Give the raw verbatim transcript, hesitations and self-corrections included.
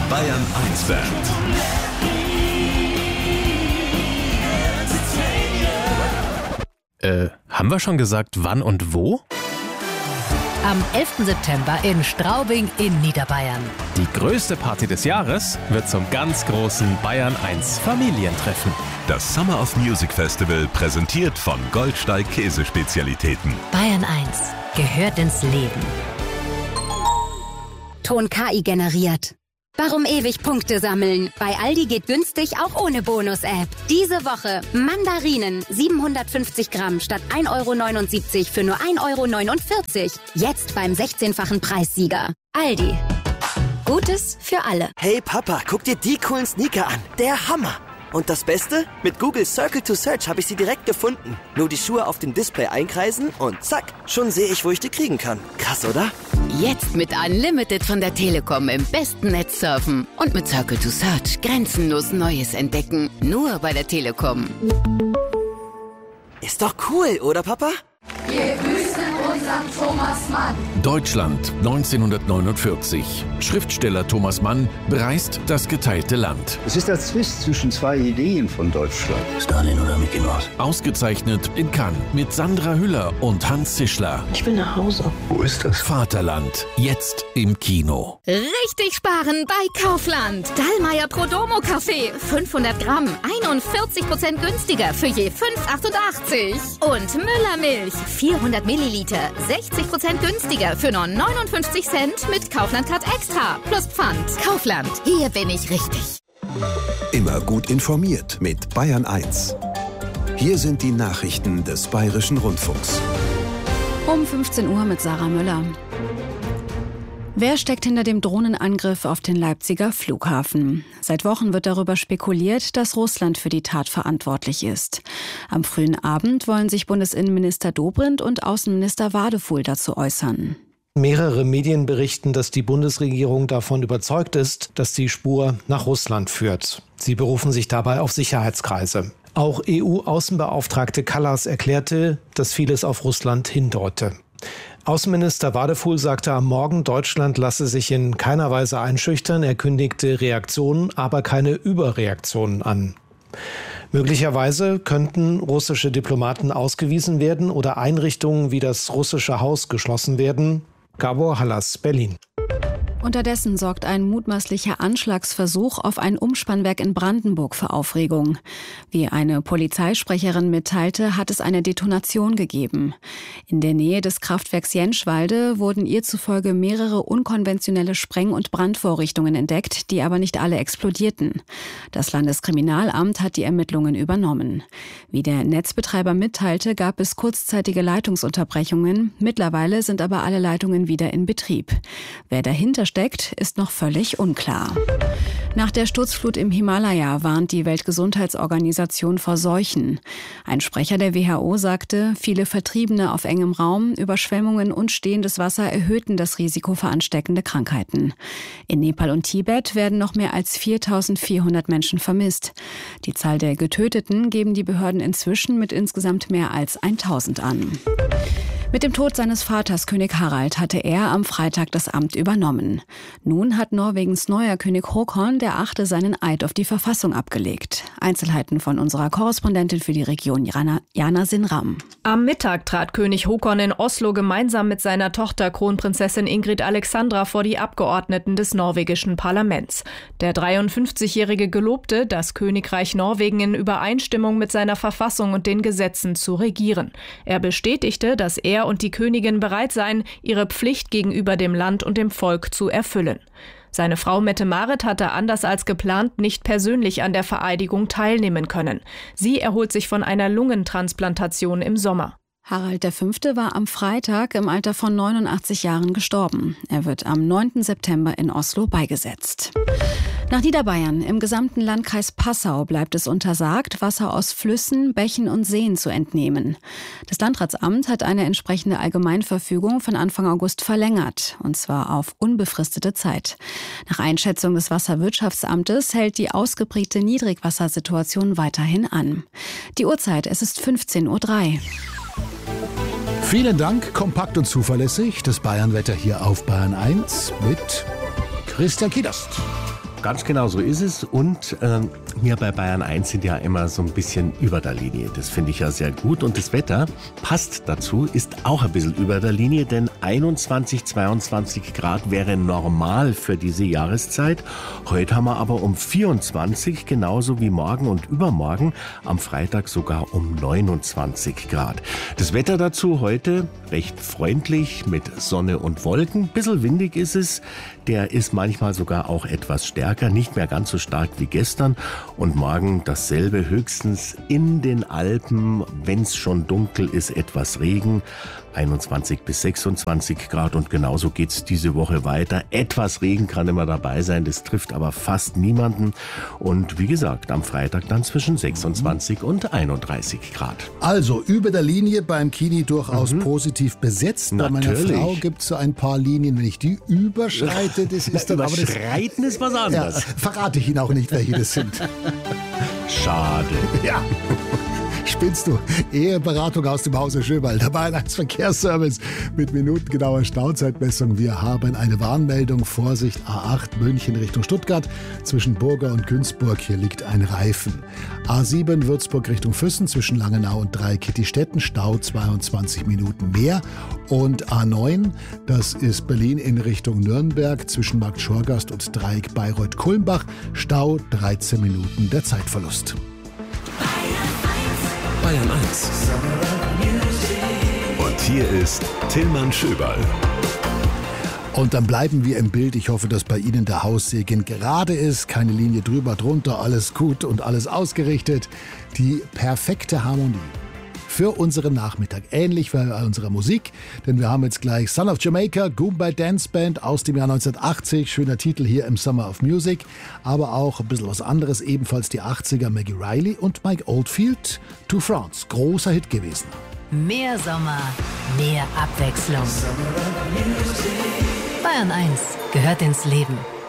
Bayern eins Band. Äh, haben wir schon gesagt, wann und wo? Am elften September in Straubing in Niederbayern. Die größte Party des Jahres wird zum ganz großen Bayern eins Familientreffen. Das Summer of Music Festival, präsentiert von Goldsteig Käsespezialitäten. Bayern eins gehört ins Leben. Ton K I generiert. Warum ewig Punkte sammeln? Bei Aldi geht günstig auch ohne Bonus-App. Diese Woche Mandarinen siebenhundertfünfzig Gramm statt ein Euro neunundsiebzig für nur ein Euro neunundvierzig. Jetzt beim sechzehnfachen Preissieger. Aldi. Gutes für alle. Hey Papa, guck dir die coolen Sneaker an. Der Hammer. Und das Beste? Mit Google Circle to Search habe ich sie direkt gefunden. Nur die Schuhe auf dem Display einkreisen und zack, schon sehe ich, wo ich die kriegen kann. Krass, oder? Jetzt mit Unlimited von der Telekom im besten Netz surfen und mit Circle to Search grenzenlos Neues entdecken. Nur bei der Telekom. Ist doch cool, oder Papa? Wir grüßen unseren Thomas Mann. Deutschland neunzehnhundertneunundvierzig. Schriftsteller Thomas Mann bereist das geteilte Land. Es ist der Zwist zwischen zwei Ideen von Deutschland. Stalin oder Mickey Mouse? Ausgezeichnet in Cannes mit Sandra Hüller und Hans Zischler. Ich will nach Hause. Wo ist das? Vaterland, jetzt im Kino. Richtig sparen bei Kaufland. Dallmayr Prodomo Kaffee, fünfhundert Gramm, einundvierzig Prozent günstiger für je fünf Euro achtundachtzig. Und Müller Milch, vierhundert Milliliter, sechzig Prozent günstiger für nur neunundfünfzig Cent mit Kaufland Card Extra plus Pfand. Kaufland, hier bin ich richtig. Immer gut informiert mit Bayern eins. Hier sind die Nachrichten des Bayerischen Rundfunks. Um fünfzehn Uhr mit Sarah Müller. Wer steckt hinter dem Drohnenangriff auf den Leipziger Flughafen? Seit Wochen wird darüber spekuliert, dass Russland für die Tat verantwortlich ist. Am frühen Abend wollen sich Bundesinnenminister Dobrindt und Außenminister Wadefuhl dazu äußern. Mehrere Medien berichten, dass die Bundesregierung davon überzeugt ist, dass die Spur nach Russland führt. Sie berufen sich dabei auf Sicherheitskreise. Auch E U-Außenbeauftragte Kallas erklärte, dass vieles auf Russland hindeute. Außenminister Wadefuhl sagte am Morgen, Deutschland lasse sich in keiner Weise einschüchtern. Er kündigte Reaktionen, aber keine Überreaktionen an. Möglicherweise könnten russische Diplomaten ausgewiesen werden oder Einrichtungen wie das russische Haus geschlossen werden. Gabor Hallas, Berlin. Unterdessen sorgt ein mutmaßlicher Anschlagsversuch auf ein Umspannwerk in Brandenburg für Aufregung. Wie eine Polizeisprecherin mitteilte, hat es eine Detonation gegeben. In der Nähe des Kraftwerks Jenschwalde wurden ihr zufolge mehrere unkonventionelle Spreng- und Brandvorrichtungen entdeckt, die aber nicht alle explodierten. Das Landeskriminalamt hat die Ermittlungen übernommen. Wie der Netzbetreiber mitteilte, gab es kurzzeitige Leitungsunterbrechungen. Mittlerweile sind aber alle Leitungen wieder in Betrieb. Wer dahinter steckt, ist noch völlig unklar. Nach der Sturzflut im Himalaya warnt die Weltgesundheitsorganisation vor Seuchen. Ein Sprecher der W H O sagte, viele Vertriebene auf engem Raum, Überschwemmungen und stehendes Wasser erhöhten das Risiko für ansteckende Krankheiten. In Nepal und Tibet werden noch mehr als viertausendvierhundert Menschen vermisst. Die Zahl der Getöteten geben die Behörden inzwischen mit insgesamt mehr als tausend an. Mit dem Tod seines Vaters, König Harald, hatte er am Freitag das Amt übernommen. Nun hat Norwegens neuer König Håkon der Achte seinen Eid auf die Verfassung abgelegt. Einzelheiten von unserer Korrespondentin für die Region, Jana, Jana Sinram. Am Mittag trat König Håkon in Oslo gemeinsam mit seiner Tochter Kronprinzessin Ingrid Alexandra vor die Abgeordneten des norwegischen Parlaments. Der dreiundfünfzigjährige gelobte, das Königreich Norwegen in Übereinstimmung mit seiner Verfassung und den Gesetzen zu regieren. Er bestätigte, dass er und die Königin bereit seien, ihre Pflicht gegenüber dem Land und dem Volk zu erfüllen. Seine Frau Mette-Marit hatte anders als geplant nicht persönlich an der Vereidigung teilnehmen können. Sie erholt sich von einer Lungentransplantation im Sommer. Harald der Fünfte war am Freitag im Alter von neunundachtzig Jahren gestorben. Er wird am neunten September in Oslo beigesetzt. Nach Niederbayern, im gesamten Landkreis Passau, bleibt es untersagt, Wasser aus Flüssen, Bächen und Seen zu entnehmen. Das Landratsamt hat eine entsprechende Allgemeinverfügung von Anfang August verlängert, und zwar auf unbefristete Zeit. Nach Einschätzung des Wasserwirtschaftsamtes hält die ausgeprägte Niedrigwassersituation weiterhin an. Die Uhrzeit, es ist fünfzehn Uhr drei. Vielen Dank, kompakt und zuverlässig. Das Bayernwetter hier auf Bayern eins mit Christian Kiedast. Ganz genau so ist es. Und äh, wir bei Bayern eins sind ja immer so ein bisschen über der Linie. Das finde ich ja sehr gut. Und das Wetter passt dazu, ist auch ein bisschen über der Linie, denn einundzwanzig, zweiundzwanzig Grad wäre normal für diese Jahreszeit. Heute haben wir aber um vierundzwanzig, genauso wie morgen und übermorgen, am Freitag sogar um neunundzwanzig Grad. Das Wetter dazu heute recht freundlich mit Sonne und Wolken. Bisschen windig ist es. Der ist manchmal sogar auch etwas stärker, nicht mehr ganz so stark wie gestern. Und morgen dasselbe, höchstens in den Alpen, wenn es schon dunkel ist, etwas Regen. einundzwanzig bis sechsundzwanzig Grad und genauso geht's diese Woche weiter. Etwas Regen kann immer dabei sein, das trifft aber fast niemanden. Und wie gesagt, am Freitag dann zwischen sechsundzwanzig und einunddreißig Grad. Also über der Linie beim Kini durchaus mhm. positiv besetzt. Bei meiner Frau gibt es so ein paar Linien, wenn ich die überschreite, das ist dann aber das... Überschreiten ist was anderes. Ja, verrate ich Ihnen auch nicht, welche das sind. Schade. Ja. Spinnst du? Eheberatung aus dem Hause Schöwald. Der Bayern eins Verkehrsservice mit minutengenauer Stauzeitmessung. Wir haben eine Warnmeldung. Vorsicht, A acht München Richtung Stuttgart. Zwischen Burger und Günzburg. Hier liegt ein Reifen. A sieben Würzburg Richtung Füssen. Zwischen Langenau und Dreikittistetten. Stau zweiundzwanzig Minuten mehr. Und A neun, das ist Berlin in Richtung Nürnberg. Zwischen Markt Schorgast und Dreieck Bayreuth-Kulmbach. Stau dreizehn Minuten. Der Zeitverlust. Bayern eins. Und hier ist Tillmann Schöberl. Und dann bleiben wir im Bild. Ich hoffe, dass bei Ihnen der Haussegen gerade ist. Keine Linie drüber, drunter. Alles gut und alles ausgerichtet. Die perfekte Harmonie für unseren Nachmittag. Ähnlich wie bei unserer Musik. Denn wir haben jetzt gleich Son of Jamaica, Goombay Dance Band aus dem Jahr neunzehnhundertachtzig. Schöner Titel hier im Summer of Music. Aber auch ein bisschen was anderes. Ebenfalls die achtziger, Maggie Riley und Mike Oldfield. To France. Großer Hit gewesen. Mehr Sommer, mehr Abwechslung. Bayern eins gehört ins Leben.